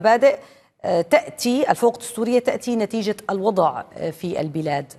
مبادئ تأتي الفوق دستورية تأتي نتيجة الوضع في البلاد.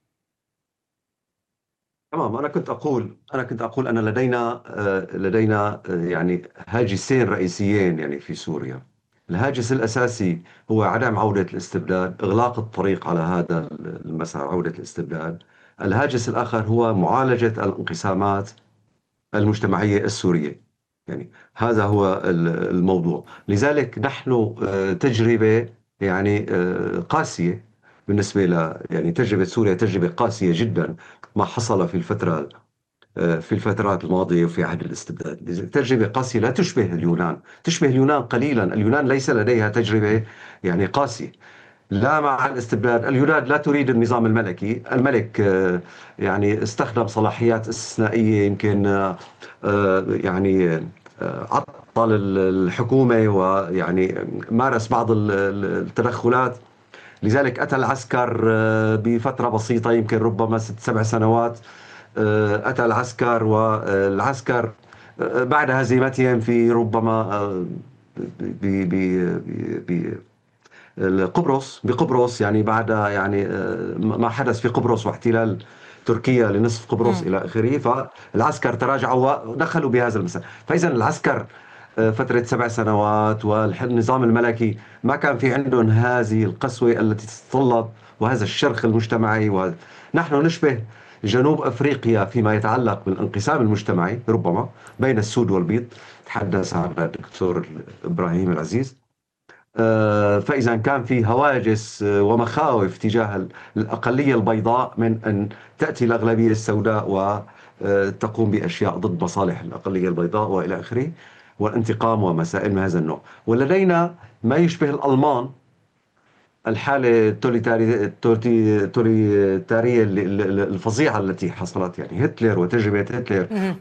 تمام. أنا كنت أقول أن لدينا يعني هاجسين رئيسيين يعني في سوريا. الهاجس الأساسي هو عدم عودة الاستبداد، إغلاق الطريق على هذا المسار، عودة الاستبداد. الهاجس الآخر هو معالجة الانقسامات المجتمعية السورية. يعني هذا هو الموضوع. لذلك نحن تجربة يعني قاسية بالنسبة يعني تجربة سوريا تجربة قاسية جدا ما حصل في الفترات الماضية وفي عهد الاستبداد. تجربة قاسية لا تشبه اليونان، تشبه اليونان قليلا. اليونان ليس لديها تجربة يعني قاسية لا مع الاستبداد. اليونان لا تريد النظام الملكي. الملك يعني استخدم صلاحيات استثنائية، يمكن يعني عطل الحكومة ويعني مارس بعض التدخلات. لذلك أتى العسكر بفترة بسيطة، يمكن ربما 6-7 سنوات. أتى العسكر، والعسكر بعد هزيمتهم في ربما بقبرص يعني بعد يعني ما حدث في قبرص واحتلال تركيا لنصف قبرص إلى آخره، فالعسكر تراجعوا ودخلوا بهذا المسار. فإذا العسكر فترة 7 سنوات والنظام الملكي ما كان في عندهم هذه القسوة التي تتطلب وهذا الشرخ المجتمعي. ونحن نشبه جنوب أفريقيا فيما يتعلق بالانقسام المجتمعي ربما بين السود والبيض، تحدث عنها الدكتور إبراهيم العزيز. فإذا كان في هواجس ومخاوف تجاه الأقلية البيضاء من أن تأتي الأغلبية السوداء وتقوم بأشياء ضد مصالح الأقلية البيضاء وإلى آخره، والانتقام ومسائل من هذا النوع. ولدينا ما يشبه الألمان، الحالة التوتاليتارية الفظيعة التي حصلت، يعني هتلر وتجربة هتلر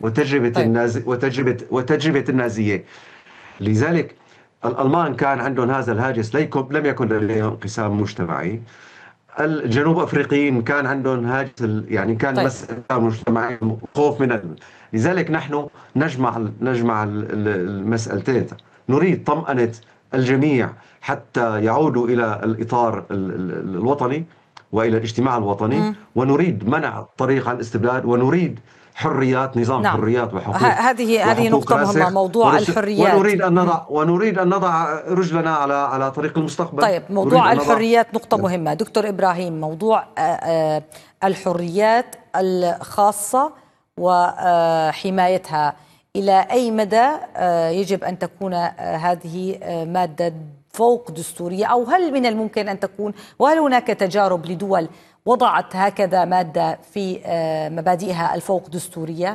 وتجربة النازية. لذلك الألمان كان عندهم هذا الهاجس، لم يكن لديهم انقسام مجتمعي. الجنوب أفريقيين كان عندهم هاجس يعني كان مسألة مجتمعي، خوف من لذلك نحن نجمع المسألتين. نريد طمأنة الجميع حتى يعودوا إلى الإطار الوطني وإلى الاجتماع الوطني، ونريد منع الطريق على الاستبداد، ونريد حريات، نظام نعم. حريات وحقوق. هذه نقطة مهمة، موضوع الحريات. ونريد أن نضع رجلنا على طريق المستقبل. طيب، موضوع الحريات نقطة مهمة. دكتور إبراهيم، موضوع الحريات الخاصة وحمايتها، إلى أي مدى يجب أن تكون هذه مادة فوق دستورية، أو هل من الممكن أن تكون، وهل هناك تجارب لدول وضعت هكذا مادة في مبادئها الفوق دستورية؟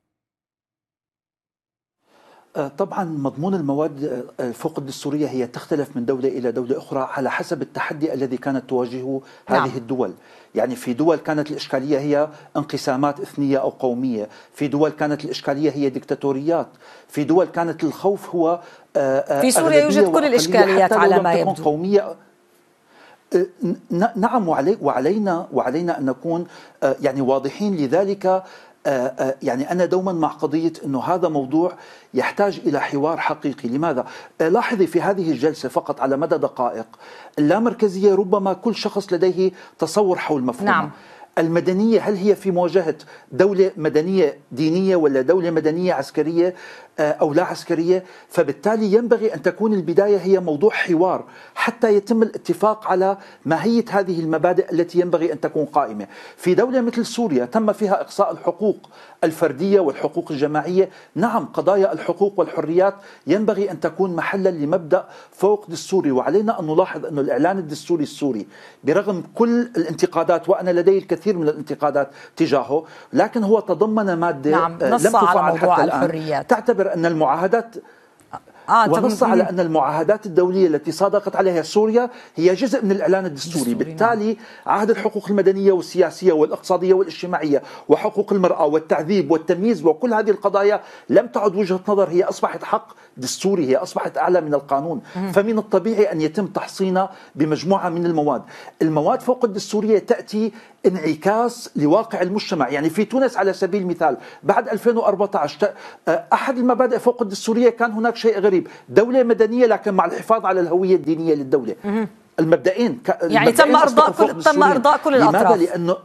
طبعا مضمون المواد الفوق الدستورية هي تختلف من دولة إلى دولة أخرى على حسب التحدي الذي كانت تواجهه هذه الدول. يعني في دول كانت الإشكالية هي انقسامات إثنية أو قومية، في دول كانت الإشكالية هي ديكتاتوريات، في دول كانت الخوف هو في سوريا يوجد كل الإشكاليات على ما يبدو قومية. نعم، وعلينا أن نكون يعني واضحين. لذلك يعني أنا دوما مع قضية أنه هذا موضوع يحتاج إلى حوار حقيقي. لماذا؟ لاحظي في هذه الجلسة فقط على مدى دقائق، اللامركزية ربما كل شخص لديه تصور حول مفهومه. نعم. المدنية هل هي في مواجهة دولة مدنية دينية ولا دولة مدنية عسكرية أو لا عسكرية؟ فبالتالي ينبغي أن تكون البداية هي موضوع حوار حتى يتم الاتفاق على ماهية هذه المبادئ التي ينبغي أن تكون قائمة. في دولة مثل سوريا تم فيها إقصاء الحقوق الفردية والحقوق الجماعية. نعم، قضايا الحقوق والحريات ينبغي أن تكون محلا لمبدأ فوق دستوري. وعلينا أن نلاحظ أن الإعلان الدستوري السوري برغم كل الانتقادات، وأنا لدي الكثير من الانتقادات تجاهه، لكن هو تضمن مادة لم تفعل حتى الآن، تعتبر أن المعاهدات ونص على أن المعاهدات الدولية التي صادقت عليها سوريا هي جزء من الإعلان الدستوري. بالتالي عهد الحقوق المدنية والسياسية والاقتصادية والاجتماعية وحقوق المرأة والتعذيب والتمييز وكل هذه القضايا لم تعد وجهة نظر، هي أصبحت حق دستوري، هي أصبحت أعلى من القانون. فمن الطبيعي أن يتم تحصينها بمجموعة من المواد فوق الدستورية تأتي انعكاس لواقع المجتمع. يعني في تونس على سبيل المثال بعد 2014 أحد المبادئ فوق الدستورية كان هناك شيء غريب، غريب، دولة مدنية لكن مع الحفاظ على الهوية الدينية للدولة. المبدئين يعني تم إرضاء كل الأطراف. لماذا؟ لأنه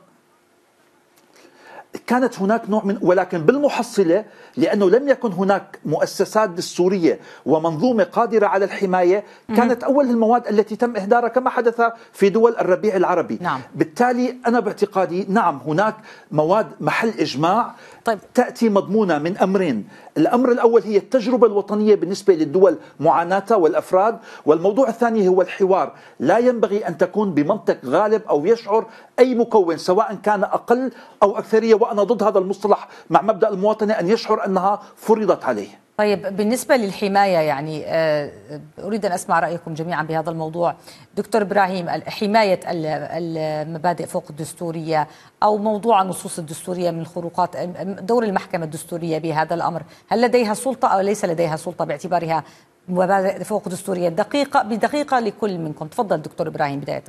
كانت هناك نوع من، ولكن بالمحصلة لأنه لم يكن هناك مؤسسات دستورية ومنظومة قادرة على الحماية، كانت أول المواد التي تم إهدارها كما حدث في دول الربيع العربي. نعم. بالتالي أنا باعتقادي نعم هناك مواد محل إجماع. طيب. تأتي مضمونة من أمرين، الأمر الأول هي التجربة الوطنية بالنسبة للدول معاناتها والأفراد، والموضوع الثاني هو الحوار. لا ينبغي أن تكون بمنطق غالب أو يشعر أي مكون سواء كان أقل أو أكثرية، وأنا ضد هذا المصطلح مع مبدأ المواطنة أن يشعر أنها فرضت عليه. طيب بالنسبة للحماية يعني أريد أن أسمع رأيكم جميعا بهذا الموضوع. دكتور إبراهيم، حماية المبادئ فوق الدستورية أو موضوع النصوص الدستورية من الخروقات، دور المحكمة الدستورية بهذا الأمر، هل لديها سلطة أو ليس لديها سلطة باعتبارها مبادئ فوق دستورية؟ بدقيقة لكل منكم. تفضل دكتور إبراهيم بداية.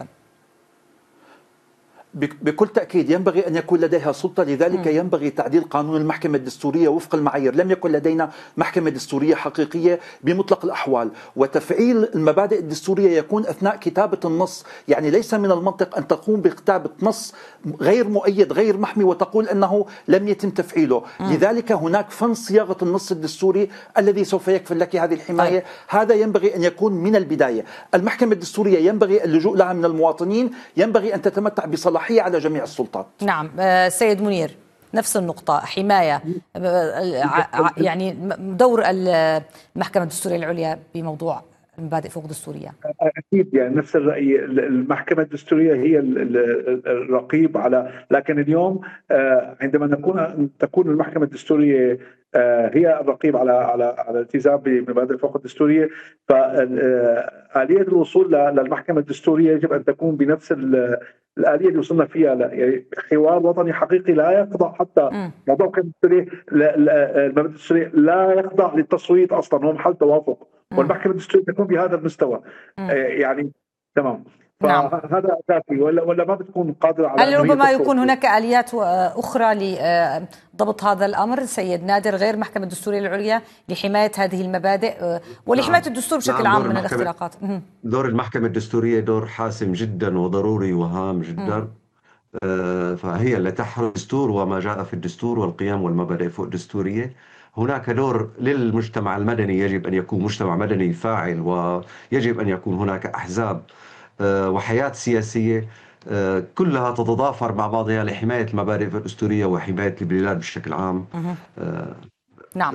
بكل تأكيد ينبغي أن يكون لديها سلطة، لذلك ينبغي تعديل قانون المحكمة الدستورية وفق المعايير. لم يكن لدينا محكمة دستورية حقيقية بمطلق الأحوال، وتفعيل المبادئ الدستورية يكون أثناء كتابة النص. يعني ليس من المنطق أن تقوم بكتابة نص غير مؤيد غير محمي وتقول أنه لم يتم تفعيله. لذلك هناك فن صياغة النص الدستوري الذي سوف يكفل لك هذه الحماية. هذا ينبغي أن يكون من البداية. المحكمة الدستورية ينبغي اللجوء لها من المواطنين، ينبغي أن تتمتع بصلاحية على جميع السلطات. نعم. سيد منير، نفس النقطة، حماية يعني دور المحكمة الدستورية العليا بموضوع المبادئ فوق دستورية. أكيد يعني نفس الرأي، المحكمة الدستورية هي الرقيب على، لكن اليوم عندما تكون المحكمة الدستورية هي الرقيب على الالتزام بمبادئ فوق الدستورية، فآلية الوصول للمحكمة الدستورية يجب أن تكون بنفس الآلية اللي وصلنا فيها، يعني حوار وطني حقيقي لا يخضع حتى موضوع المبادئ الدستورية لا يخضع للتصويت أصلا، هو محل توافق، والمحكمة الدستورية تكون بهذا المستوى. يعني تمام. فهذا أساسي، ولا ما بتكون قادرة على. هل ربما يكون هناك آليات أخرى لضبط هذا الأمر سيد نادر غير المحكمة الدستورية العليا لحماية هذه المبادئ ولحماية الدستور بشكل عام من الاختراقات؟ دور المحكمة الدستورية دور حاسم جدا وضروري وهام جدا. فهي اللي تحرر الدستور وما جاء في الدستور والقيم والمبادئ فوق الدستورية. هناك دور للمجتمع المدني، يجب أن يكون مجتمع مدني فاعل، ويجب أن يكون هناك أحزاب وحياة سياسية كلها تتضافر مع بعضها لحماية المبادئ الدستورية وحماية البلاد بشكل عام. نعم.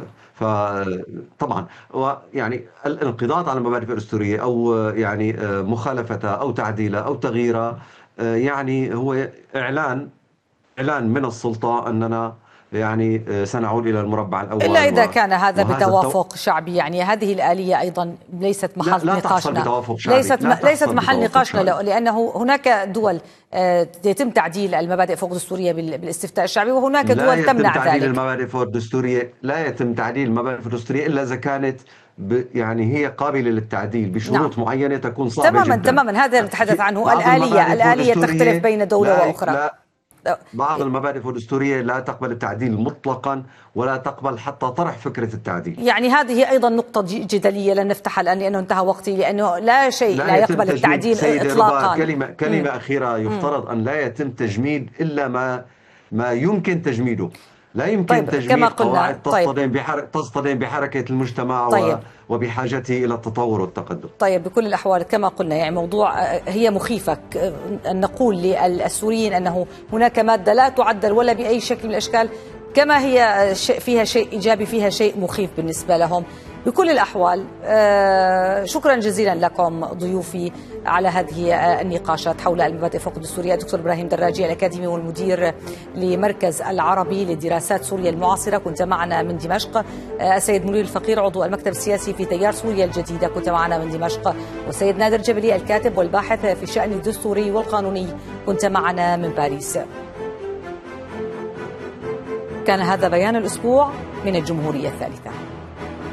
فطبعا يعني الانقضاض على المبادئ الدستورية أو يعني مخالفتها أو تعديلها أو تغييرها يعني هو إعلان من السلطة أننا يعني سنعود إلى المربع الأول، إلا إذا كان هذا بتوافق شعبي. يعني هذه الآلية أيضا ليست محل نقاشنا، ليست محل نقاشنا، لأنه هناك دول يتم تعديل المبادئ فوق الدستورية بالاستفتاء الشعبي، وهناك دول تمنع ذلك. المبادئ فوق الدستورية لا يتم تعديل المبادئ فوق الدستورية إلا إذا كانت يعني هي قابلة للتعديل بشروط معينة تكون صعبة جدا. تماما هذا اللي نتحدث عنه. الآلية تختلف بين دولة وأخرى. بعض المبادئ الدستورية لا تقبل التعديل مطلقا ولا تقبل حتى طرح فكرة التعديل. يعني هذه أيضا نقطة جدلية لن نفتحها الآن لأنه انتهى وقتي، لأنه لا شيء لا يقبل التعديل إطلاقا. كلمة أخيرة، يفترض أن لا يتم تجميد إلا ما يمكن تجميده. لا يمكن تجميد قواعد تصطدم بحركة المجتمع وبحاجته إلى التطور والتقدم. طيب بكل الأحوال كما قلنا يعني موضوع هي مخيفة أن نقول للسوريين أنه هناك مادة لا تعدل ولا بأي شكل من الأشكال، كما هي فيها شيء إيجابي فيها شيء مخيف بالنسبة لهم. بكل الأحوال شكرا جزيلا لكم ضيوفي على هذه النقاشات حول المبادئ فوق الدستورية. الدكتور إبراهيم دراجي الأكاديمي والمدير لمركز العربي لدراسات سوريا المعاصرة كنت معنا من دمشق. السيد منير الفقير عضو المكتب السياسي في تيار سوريا الجديدة كنت معنا من دمشق. والسيد نادر جبلي الكاتب والباحث في الشأن الدستوري والقانوني كنت معنا من باريس. كان هذا بيان الأسبوع من الجمهورية الثالثة.